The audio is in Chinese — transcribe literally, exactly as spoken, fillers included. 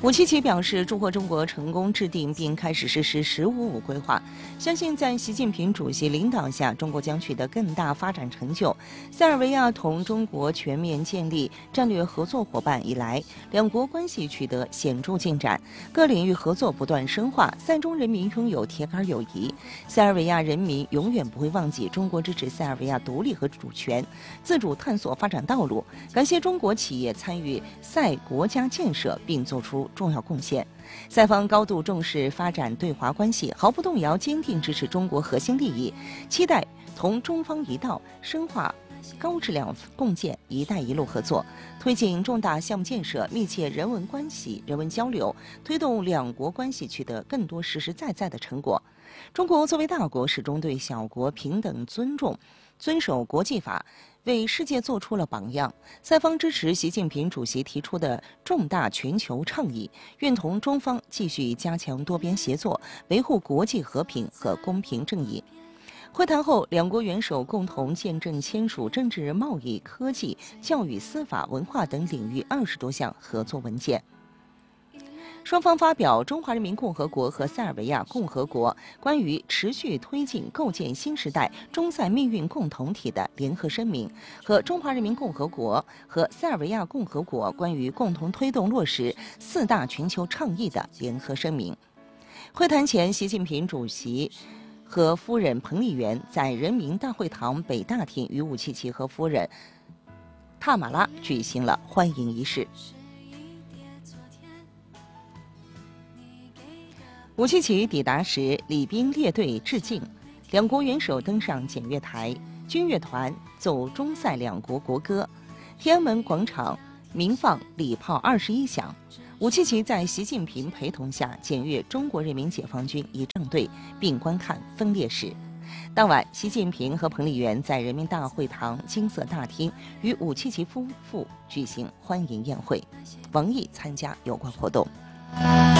武契奇表示，祝贺中国成功制定并开始实施“十五五”规划，相信在习近平主席领导下，中国将取得更大发展成就。塞尔维亚同中国全面建立战略合作伙伴以来，两国关系取得显著进展，各领域合作不断深化。塞中人民拥有铁杆友谊，塞尔维亚人民永远不会忘记中国支持塞尔维亚独立和主权、自主探索发展道路，感谢中国企业参与塞国家建设并做出重要贡献。塞方高度重视发展对华关系，毫不动摇坚定支持中国核心利益，期待同中方一道深化高质量共建“一带一路”合作，推进重大项目建设，密切人文关系、人文交流，推动两国关系取得更多实实在在的成果。中国作为大国，始终对小国平等尊重，遵守国际法，为世界做出了榜样。塞方支持习近平主席提出的重大全球倡议，愿同中方继续加强多边协作，维护国际和平和公平正义。会谈后，两国元首共同见证签署政治、贸易、科技、教育、司法、文化等领域二十多项合作文件。双方发表《中华人民共和国和塞尔维亚共和国关于持续推进构建新时代中塞命运共同体的联合声明》和《中华人民共和国和塞尔维亚共和国关于共同推动落实四大全球倡议的联合声明》。会谈前，习近平主席和夫人彭丽媛在人民大会堂北大厅与武契奇和夫人塔马拉举行了欢迎仪式。武契奇抵达时，礼宾列队致敬，两国元首登上检阅台，军乐团奏中塞两国国歌，天安门广场鸣放礼炮二十一响。武契奇在习近平陪同下检阅中国人民解放军仪仗队，并观看分列式。当晚，习近平和彭丽媛在人民大会堂金色大厅与武契奇夫妇举行欢迎宴会，王毅参加有关活动。